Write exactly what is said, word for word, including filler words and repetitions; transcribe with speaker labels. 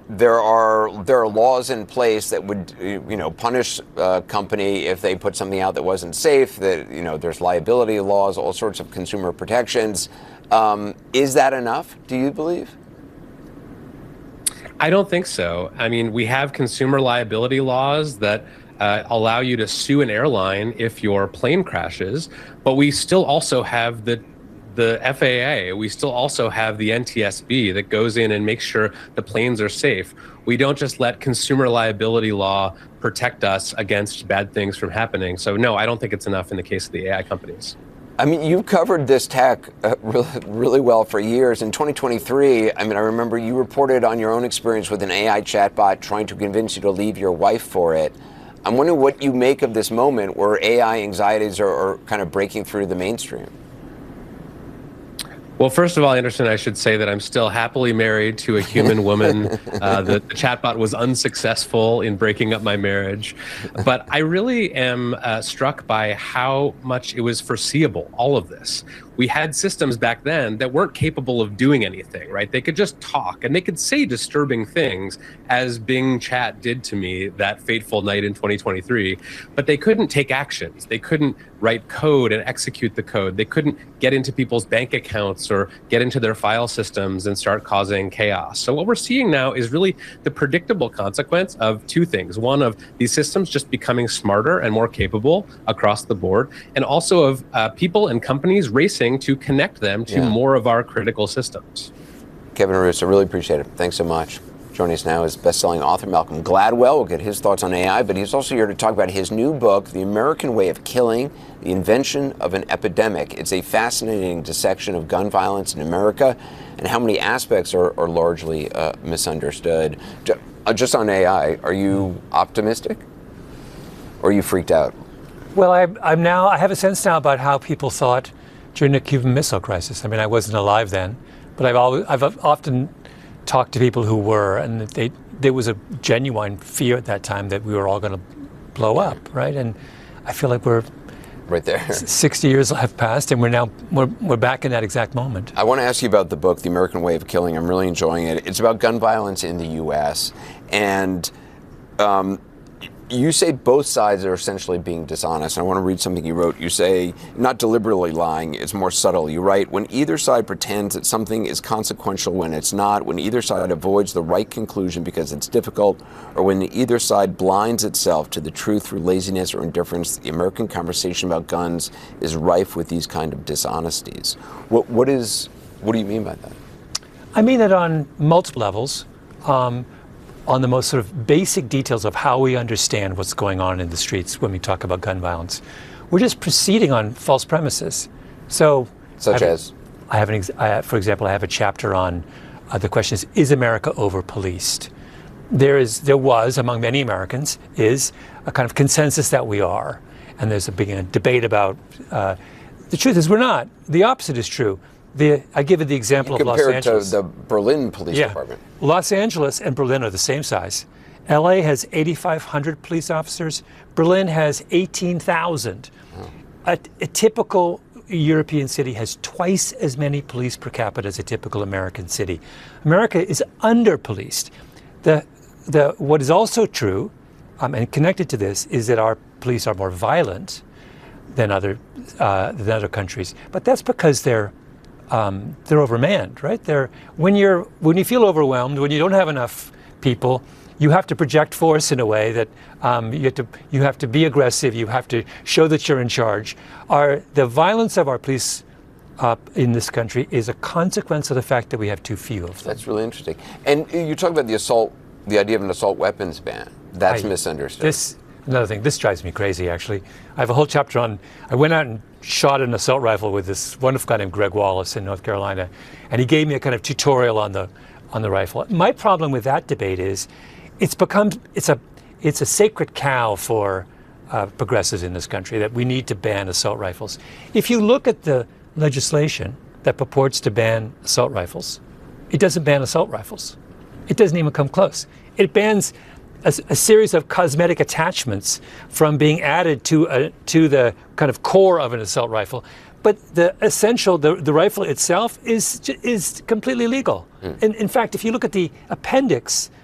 Speaker 1: there are there are laws in place that would you know punish a company if they put something out that wasn't safe. That you know there's liability laws, all sorts of consumer protections. Um, is that enough? Do you believe?
Speaker 2: I don't think so. I mean, we have consumer liability laws that uh, allow you to sue an airline if your plane crashes, but we still also have the the F A A. We still also have the N T S B that goes in and makes sure the planes are safe. We don't just let consumer liability law protect us against bad things from happening. So no, I don't think it's enough in the case of the A I companies.
Speaker 1: I mean, you've covered this tech uh, really, really well for years. In twenty twenty-three, I mean, I remember you reported on your own experience with an A I chatbot trying to convince you to leave your wife for it. I'm wondering what you make of this moment where A I anxieties are, are kind of breaking through the mainstream.
Speaker 2: Well, first of all, Anderson, I should say that I'm still happily married to a human woman. Uh, the, the chatbot was unsuccessful in breaking up my marriage. But I really am uh, struck by how much it was foreseeable, all of this. We had systems back then that weren't capable of doing anything, right? They could just talk and they could say disturbing things, as Bing Chat did to me that fateful night in twenty twenty-three, but they couldn't take actions. They couldn't write code and execute the code. They couldn't get into people's bank accounts or get into their file systems and start causing chaos. So what we're seeing now is really the predictable consequence of two things. One, of these systems just becoming smarter and more capable across the board, and also of uh, people and companies racing to connect them to yeah. more of our critical systems.
Speaker 1: Kevin Roose, I really appreciate it. Thanks so much. Joining us now is best-selling author Malcolm Gladwell. We'll get his thoughts on A I, but he's also here to talk about his new book, The American Way of Killing, The Invention of an Epidemic. It's a fascinating dissection of gun violence in America and how many aspects are, are largely uh, misunderstood. Just on A I, are you optimistic or are you freaked out?
Speaker 3: Well, I, I'm now, I have a sense now about how people thought during the Cuban Missile Crisis. I mean, I wasn't alive then, but I've always, I've often talked to people who were, and they, there was a genuine fear at that time that we were all going to blow up, right? And I feel like we're
Speaker 1: right there.
Speaker 3: sixty years have passed, and we're now we're we're back in that exact moment.
Speaker 1: I want to ask you about the book, The American Way of Killing. I'm really enjoying it. It's about gun violence in the U S and. Um, You say both sides are essentially being dishonest. I want to read something you wrote. You say, not deliberately lying, it's more subtle. You write, when either side pretends that something is consequential when it's not, when either side avoids the right conclusion because it's difficult, or when either side blinds itself to the truth through laziness or indifference, the American conversation about guns is rife with these kind of dishonesties. What, what is, what do you mean by that?
Speaker 3: I mean that on multiple levels. Um, on the most sort of basic details of how we understand what's going on in the streets when we talk about gun violence. We're just proceeding on false premises. So,
Speaker 1: Such
Speaker 3: I have,
Speaker 1: as?
Speaker 3: I have an ex I have, for example, I have a chapter on uh, the question is, is America over-policed? There is, there was, among many Americans, is a kind of consensus that we are. And there's a big uh, debate about, uh, the truth is we're not. The opposite is true. The, I give it the example
Speaker 1: you
Speaker 3: of Los Angeles.
Speaker 1: Compared to the Berlin Police
Speaker 3: yeah.
Speaker 1: Department.
Speaker 3: Los Angeles and Berlin are the same size. L A has eighty-five hundred police officers. Berlin has eighteen thousand. Oh. A, a typical European city has twice as many police per capita as a typical American city. America is under-policed. The, the, what is also true, um, and connected to this, is that our police are more violent than other, uh, than other countries. But that's because they're Um, they're overmanned, right? They're, when you're when you feel overwhelmed, when you don't have enough people, you have to project force in a way that um, you have to you have to be aggressive. You have to show that you're in charge. Our the violence of our police uh, in this country is a consequence of the fact that we have too few of them.
Speaker 1: That's really interesting. And you talk about the assault, the idea of an assault weapons ban. That's I, misunderstood.
Speaker 3: This another thing. This drives me crazy. Actually, I have a whole chapter on. I went out and shot an assault rifle with this wonderful guy named Greg Wallace in North Carolina, and he gave me a kind of tutorial on the on the rifle. My problem with that debate is, it's become it's a it's a sacred cow for uh, progressives in this country that we need to ban assault rifles. If you look at the legislation that purports to ban assault rifles, it doesn't ban assault rifles. It doesn't even come close. It bans A, a series of cosmetic attachments from being added to a, to the kind of core of an assault rifle, but the essential, the, the rifle itself is is completely legal. Mm. In, in fact, if you look at the appendix